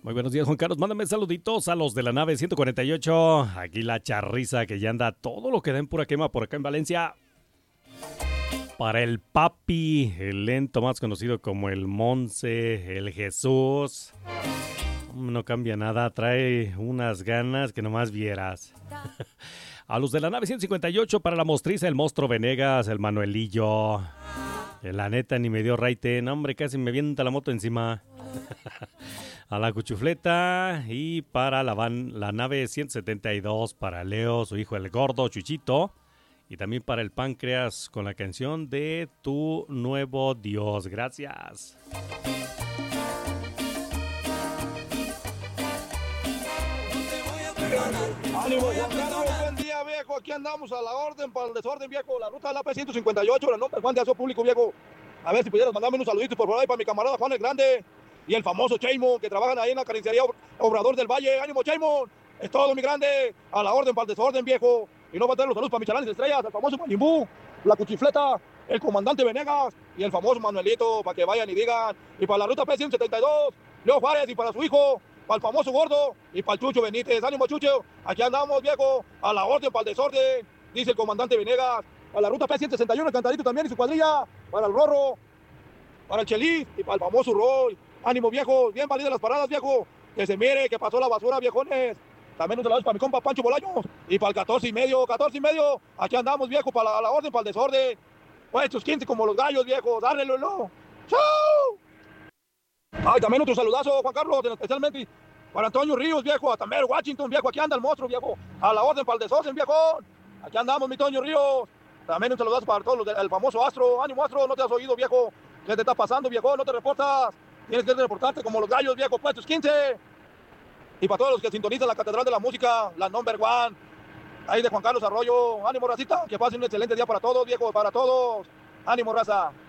Muy buenos días, Juan Carlos. Mándame saluditos a los de la nave 148. Aquí la charriza que ya anda todo lo que da en pura quema por acá en Valencia. Para el Papi, el lento más conocido como el Monse, el Jesús. No cambia nada, trae unas ganas que nomás vieras. A los de la nave 158 para la mostriza, el Monstruo Venegas, el Manuelillo. La neta ni me dio raite, no, hombre, casi me vienta la moto encima. A la Cuchufleta y para la nave 172 para Leo, su hijo el gordo Chuchito. Y también para el Páncreas con la canción de Tu Nuevo Dios. Gracias. ¡Ánimo, Juan Carlos! Buen día, viejo. Aquí andamos a la orden para el desorden, viejo. La ruta de la P158, la nota Juan de Aso Público, viejo. A ver si pudieras mandarme unos saluditos por favor ahí para mi camarada Juan el Grande y el famoso Cheymon, que trabajan ahí en la carnicería Obrador del Valle. ¡Ánimo, Cheymon! Es todo, mi grande. A la orden para el desorden, viejo. Y no va a tener los saludos para mis chalanes estrellas, el famoso Mayimbú, la Cuchifleta, el comandante Venegas y el famoso Manuelito, para que vayan y digan. Y para la ruta P172, Leo Juárez, y para su hijo, para el famoso gordo y para el Chucho Benítez. ¡Ánimo, Chucho! Aquí andamos, viejo, a la orden para el desorden, dice el comandante Venegas. A la ruta P161, el Cantadito también y su cuadrilla, para el Rorro, para el Chelis y para el famoso Roy. ¡Ánimo, viejo! Bien validas las paradas, viejo. Que se mire, que pasó la basura, viejones. También un saludo para mi compa Pancho Bolaños y para el 14 y medio. Aquí andamos, viejo, para la orden, para el desorden. Pues tus 15 como los gallos, viejo. Dárrelo, ¿no? ¡Chau! Ay, también otro saludazo, Juan Carlos, especialmente para Antonio Ríos, viejo, a Tamer Washington, viejo. Aquí anda el monstruo, viejo. A la orden para el desorden, viejo. Aquí andamos, mi Toño Ríos. También un saludazo para todos los del famoso Astro. Ánimo, Astro, no te has oído, viejo. ¿Qué te está pasando, viejo? No te reportas. Tienes que reportarte como los gallos, viejo. Pues tus 15. Y para todos los que sintonizan la Catedral de la Música, la Number One, ahí de Juan Carlos Arroyo. Ánimo, racita, que pasen un excelente día para todos, viejo, para todos. Ánimo, raza.